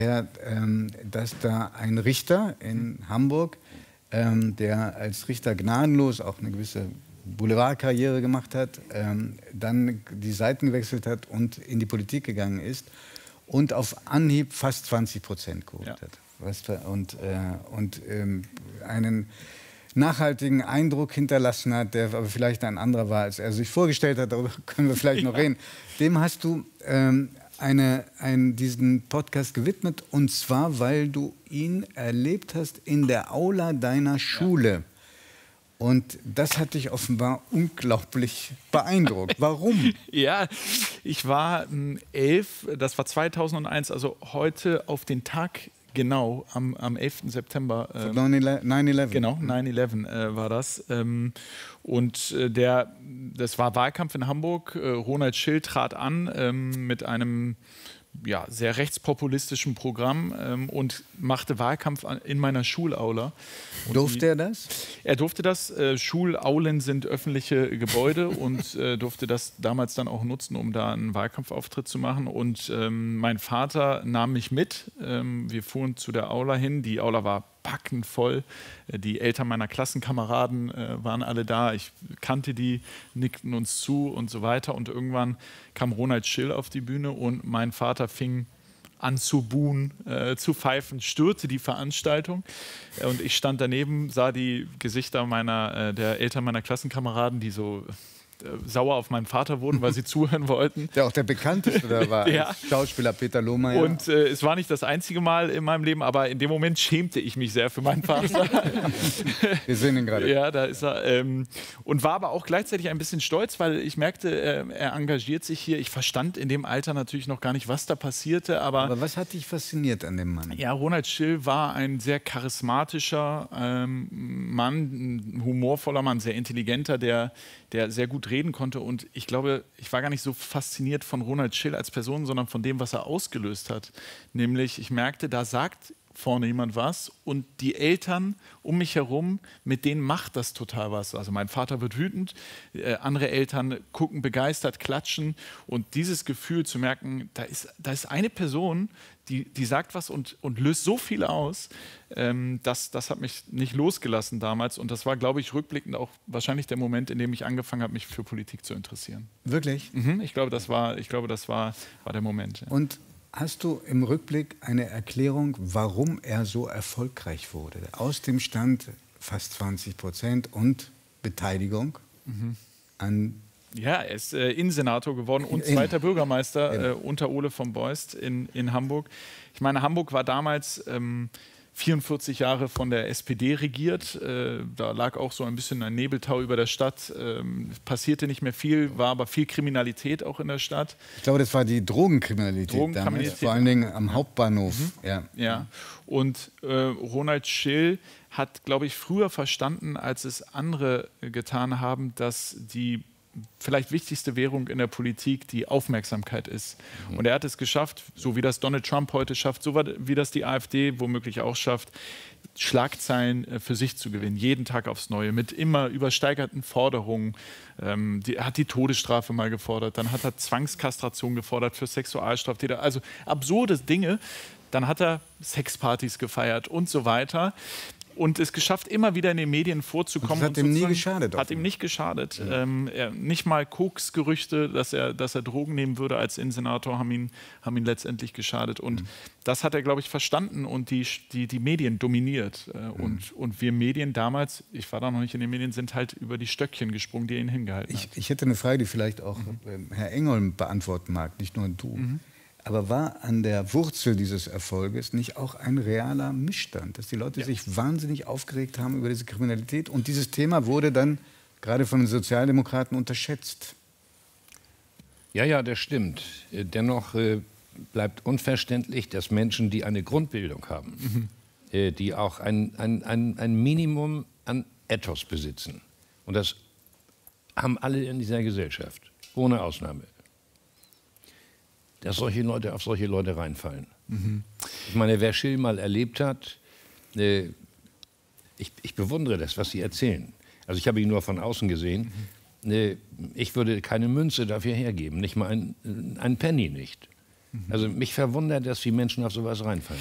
dass da ein Richter in Hamburg, der als Richter gnadenlos auch eine gewisse Boulevardkarriere gemacht hat, dann die Seiten gewechselt hat und in die Politik gegangen ist und auf Anhieb fast 20% geholt hat. Und einen nachhaltigen Eindruck hinterlassen hat, der aber vielleicht ein anderer war, als er sich vorgestellt hat. Darüber können wir vielleicht noch reden. Dem hast du diesen Podcast gewidmet, und zwar, weil du ihn erlebt hast in der Aula deiner Schule. Ja. Und das hat dich offenbar unglaublich beeindruckt. Warum? Ja, ich war 11, das war 2001, also heute auf den Tag genau, am 11. September. 9/11. Genau, 9/11 war das. Das war Wahlkampf in Hamburg. Ronald Schill trat an mit einem sehr rechtspopulistischen Programm und machte Wahlkampf in meiner Schulaula. Durfte er das? Er durfte das. Schulaulen sind öffentliche Gebäude und durfte das damals dann auch nutzen, um da einen Wahlkampfauftritt zu machen. Und mein Vater nahm mich mit. Wir fuhren zu der Aula hin. Die Aula war packend voll. Die Eltern meiner Klassenkameraden waren alle da. Ich kannte die, nickten uns zu und so weiter. Und irgendwann kam Ronald Schill auf die Bühne und mein Vater fing an zu buhen, zu pfeifen, störte die Veranstaltung. Und ich stand daneben, sah die Gesichter der Eltern meiner Klassenkameraden, die so sauer auf meinen Vater wurden, weil sie zuhören wollten. Der auch der bekannteste da war, Schauspieler Peter Lohmeier. Und es war nicht das einzige Mal in meinem Leben, aber in dem Moment schämte ich mich sehr für meinen Vater. Wir sehen ihn gerade. Ja, da ist er. Und war aber auch gleichzeitig ein bisschen stolz, weil ich merkte, er engagiert sich hier. Ich verstand in dem Alter natürlich noch gar nicht, was da passierte. Aber was hat dich fasziniert an dem Mann? Ja, Ronald Schill war ein sehr charismatischer Mann, ein humorvoller Mann, sehr intelligenter, der sehr gut reden konnte. Und ich glaube, ich war gar nicht so fasziniert von Ronald Schill als Person, sondern von dem, was er ausgelöst hat. Nämlich, ich merkte, da sagt vorne jemand was und die Eltern um mich herum, mit denen macht das total was. Also mein Vater wird wütend, andere Eltern gucken begeistert, klatschen, und dieses Gefühl zu merken, da ist eine Person, die sagt was und löst so viel aus, das hat mich nicht losgelassen damals, und das war, glaube ich, rückblickend auch wahrscheinlich der Moment, in dem ich angefangen habe, mich für Politik zu interessieren. Wirklich? Mhm, ich glaube, das war der Moment. Ja. Und hast du im Rückblick eine Erklärung, warum er so erfolgreich wurde? Aus dem Stand fast 20% und Beteiligung an... Ja, er ist Innensenator geworden und zweiter Bürgermeister unter Ole von Beust in Hamburg. Ich meine, Hamburg war damals 44 Jahre von der SPD regiert. Da lag auch so ein bisschen ein Nebeltau über der Stadt. Passierte nicht mehr viel, war aber viel Kriminalität auch in der Stadt. Ich glaube, das war die Drogenkriminalität damals, vor allen Dingen am Hauptbahnhof. Ja. Und Ronald Schill hat, glaube ich, früher verstanden, als es andere getan haben, dass die vielleicht wichtigste Währung in der Politik die Aufmerksamkeit ist. Und er hat es geschafft, so wie das Donald Trump heute schafft, so wie das die AfD womöglich auch schafft, Schlagzeilen für sich zu gewinnen, jeden Tag aufs Neue, mit immer übersteigerten Forderungen. Er hat die Todesstrafe mal gefordert, dann hat er Zwangskastration gefordert für Sexualstraftäter, also absurde Dinge. Dann hat er Sexpartys gefeiert und so weiter. Und es geschafft, immer wieder in den Medien vorzukommen. Das hat ihm nie geschadet. Hat ihm nicht geschadet. Nicht mal Koks-Gerüchte, dass er Drogen nehmen würde als Innensenator, haben ihn letztendlich geschadet. Und das hat er, glaube ich, verstanden und die Medien dominiert. Und wir Medien damals, ich war da noch nicht in den Medien, sind halt über die Stöckchen gesprungen, die er ihn hingehalten hat. Ich hätte eine Frage, die vielleicht auch Herr Engholm beantworten mag, nicht nur du. Aber war an der Wurzel dieses Erfolges nicht auch ein realer Missstand, dass die Leute sich wahnsinnig aufgeregt haben über diese Kriminalität, und dieses Thema wurde dann gerade von den Sozialdemokraten unterschätzt? Ja, das stimmt. Dennoch bleibt unverständlich, dass Menschen, die eine Grundbildung haben, die auch ein Minimum an Ethos besitzen, und das haben alle in dieser Gesellschaft, ohne Ausnahme, dass solche Leute auf solche Leute reinfallen. Ich meine, wer Schill mal erlebt hat, ich bewundere das, was Sie erzählen. Also ich habe ihn nur von außen gesehen. Ich würde keine Münze dafür hergeben, nicht mal ein Penny nicht. Also mich verwundert, dass die Menschen auf sowas reinfallen.